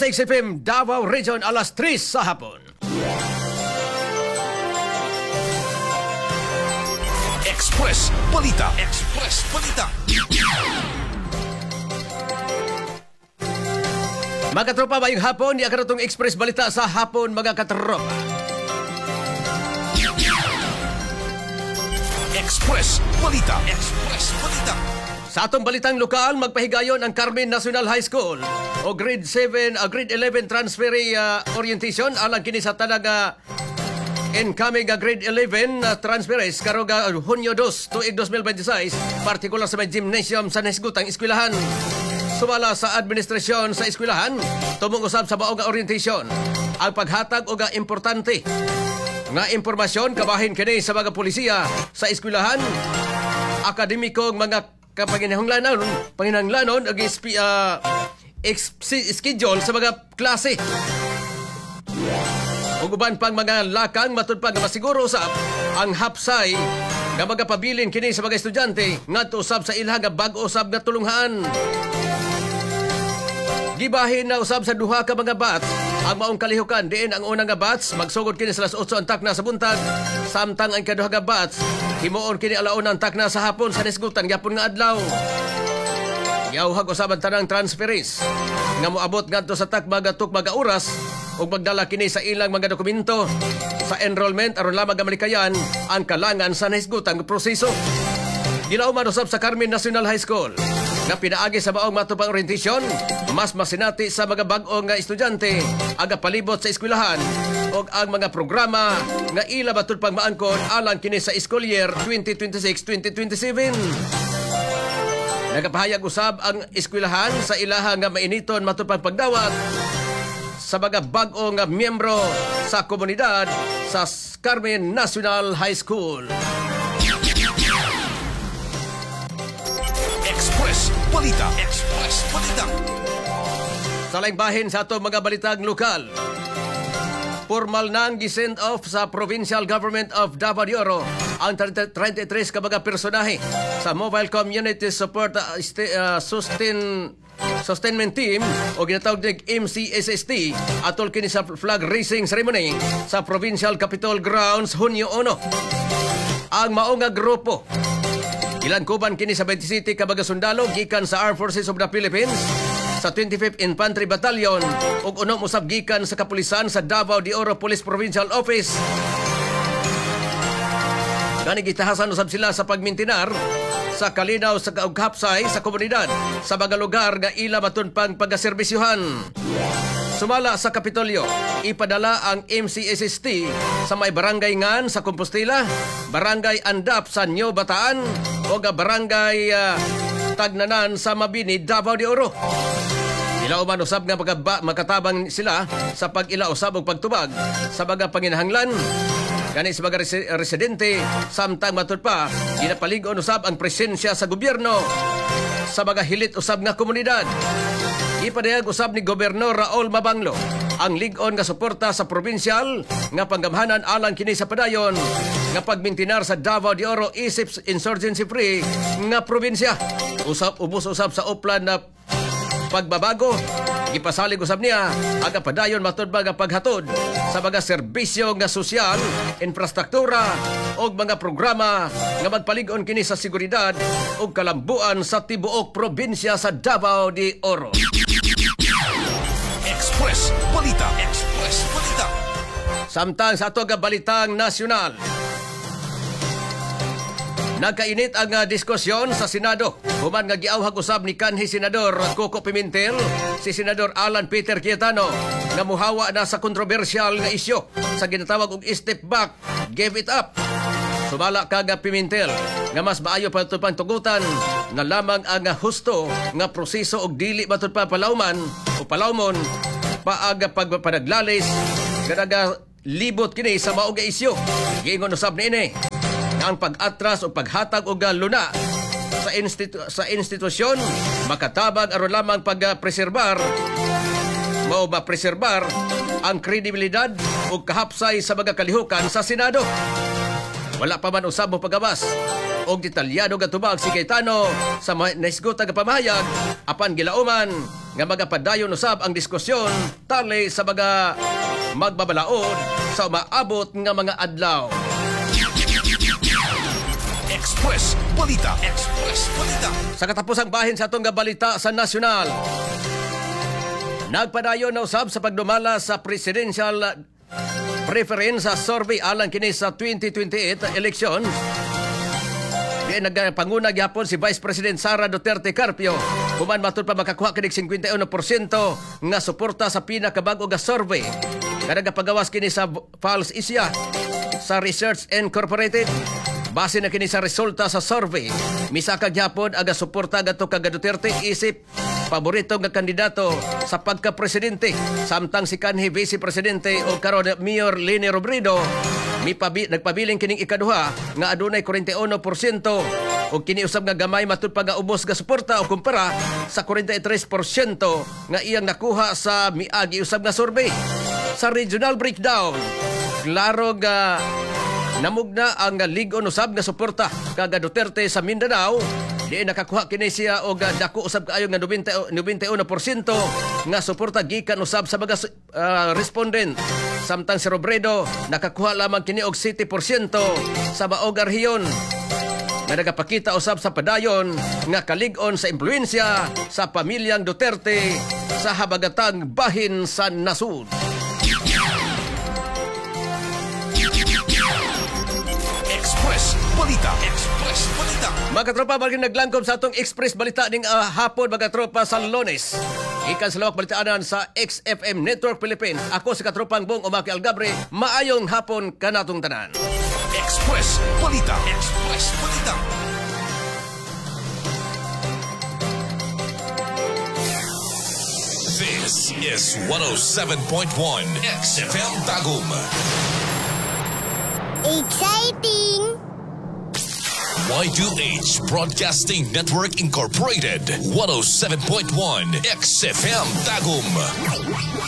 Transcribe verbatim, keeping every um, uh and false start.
six F M Davao Region alas tres sa hapon. Express Balita. Express Balita. Mga katropa, mayong hapon, di akarotong Express Balita sa hapon, mga katropa. Express Balita. Express Balita. Sa atong balitang lokal, magpahigayon ang Carmen National High School o grade seven, uh, grade eleven transferee uh, orientation alang kini sa tanang uh, incoming uh, grade eleven uh, transferees karong uh, Hunyo two tuig twenty twenty-six, partikular sa may gymnasium sa Nasgutang Eskwelahan. Sumala sa administrasyon sa eskwelahan, tumong usab sa baong nga orientation ang paghatag og nga importante nga impormasyon kabahin kini sa mga polisiya sa eskwelahan, akademikong mga kapanginahanglanon, panginahanglanon og uh, schedule sa mga klase. Ug uban pang mga lakang matud pa nga masiguro usab ang hapsay nga magapabilin kini sa mga estudyante ngadto usab sa ilha nga bag-o usab nga tulunghaan. Gibahin na usab sa duha ka mga bats ang maong kalihukan. Diin ang unang nga bats magsugod kini sa alas otso ang takna sa buntag, samtang ang kaduha nga bats himuon kini alauna ang takna sa hapon sa Nasgutan gyapon nga adlaw. Yawhag usab ang tanang transferees nga moabot ngadto sa takba nga tukba nga oras ug magdala kini sa ilang mga dokumento sa enrollment aron lamang malikayan ang kalangan sa Nasgutan nga proseso. Gilauman usab sa Carmen National High School nga pinaagi sa baong matupang orientation, mas masinati sa mga bag-o nga estudyante aga palibot sa eskwelahan o ang mga programa nga ila batud pang maangkon alang kini sa school year twenty twenty-six twenty twenty-seven. Nagapahayag usab ang eskwelahan sa ilaha nga mainiton matud pang pagdawat sa mga bag-o nga miyembro sa komunidad sa Carmen National High School. Express Balita. Express Balita. Sa laing bahin sa ato mga balitang lokal, formal nang gisend off sa Provincial Government of Davao de Oro ang thirty-three ka mga personahe sa Mobile Community Support uh, uh, Sustain Sustainment Team o ginatawag ng M C S S T atol kini sa flag raising ceremony sa Provincial Capitol Grounds Hunyo one. Ang maong nga grupo ilang kuban kini sa Bayti City ka mga sundalo gikan sa Armed Forces of the Philippines, sa twenty-fifth Infantry Battalion ug unom usab gikan sa kapulisan sa Davao de Oro Police Provincial Office. Gani gitahasan usab sila sa pagmintinar sa kalinaw sa kaughapsay sa komunidad sa mga lugar nga ila matud pang pagaserbisyuhan. Sumala sa Kapitolyo, ipadala ang M C S S T sa may barangay Ngan sa Compostela, barangay Andap sa New Bataan o ga barangay uh, Tagnanan sa Mabini, Davao de Oro. Ilauman usab nga magaba, makatabang sila sa pag-ilausab og pagtubag sa mga panginahanglan kani sa mga res- residente, samtang matud pa ginapalig-on usab ang presensya sa gobyerno sa mga hilit usab nga komunidad. Ipadayag usab ni Gobernador Raul Mabanglo ang lig-on nga suporta sa provincial nga panggamhanan alang kini sa padayon nga pagmintinar sa Davao de Oro isip insurgency free nga probinsya. Usab ubos usab sa uplan na pagbabago. Gipasalig usab niya aga padayon matud ba nga paghatod sa mga serbisyo nga sosyal, infrastruktura o mga programa nga magpalig-on kini sa seguridad o kalambuan sa tibuok probinsya sa Davao de Oro. Express Balita. Express Balita. Samtang sa ato nga balitang nasyonal, nagkainit ang uh, diskusyon sa Senado human nga giawhag usab ni kanhi Senador Coco Pimentel si Senador Alan Peter Cayetano nga muhawa na sa kontrobersyal nga isyu sa ginatawag og step back, give it up. Sumala ka nga Pimentel nga mas maayo pa ito pang tugutan na lamang ang uh, husto nga proseso og dili batud pa palawman o palawmon paaga pagpanaglalis ganaga libot kini sa mao nga isyu. Giingon usab niini nga ang pag-atras o paghatag og luna sa institu- sa institusyon makatabang aron lamang pag-preserbar mao ba preserbar ang kredibilidad o kahapsay sa mga kalihukan sa Senado. Wala pa man usab mo pagabas og detalyado nga tubag si Cayetano sa naisgutan nga pamahayag apan gilauman nga magapadayon usab ang diskusyon tali sa mga magbabalaod sa maabot nga mga adlaw. Express Balita. Express Balita. Sa katapusang bahin sa atong nga balita sa nasyonal, nagpadayon na usab sa pagdumala sa presidential preference survey alang kini sa twenty twenty-eight election. Di nagpanguna gyapon si Vice President Sara Duterte Carpio human matud pa makakuha kining fifty-one percent nga suporta sa pinakabag-o nga survey nga nagapagawas kini sa Pulse Isya sa Research Incorporated. Base na kini sa resulta sa survey, misaka gyapon aga suporta gadto kag Duterte isip paborito nga kandidato sa pagka-presidente, samtang si kanhi Vice Presidente o karon Mayor Leni Robredo mipabi nagpabiling kining ikaduha nga adunay forty-one percent o kini usab nga gamay matud pa nga ubos nga suporta o kumpara sa forty-three percent nga iyang nakuha sa miagi usab nga survey. Sa regional breakdown, klaro nga namugna ang ligon usab nga suporta kag Duterte sa Mindanao. Di nakakuha kini siya og dako usab kaayo nga ninety-one percent nga suporta gikan usab sa mga uh, respondent. Samtang si Robredo nakakuha lamang kini og seventy percent sa maog rehiyon nga nagapakita usab sa padayon nga kalig-on sa impluwensya sa pamilyang Duterte sa habagatang bahin sa nasud. Express Balita. Express Balita. Mga tropa, bagay naglangkom sa atong Express Balita ning uh, hapon, mga tropa, sa Lunes. Ikan sa lawak balitaanan sa X F M Network Philippines. Ako si katropang Bong Umaki Algabre. Maayong hapon kanatong tanan. Express Balita. Express Balita. This is one oh seven point one X F M Tagum. Exciting! Y two H Broadcasting Network Incorporated. one oh seven point one X F M Tagum.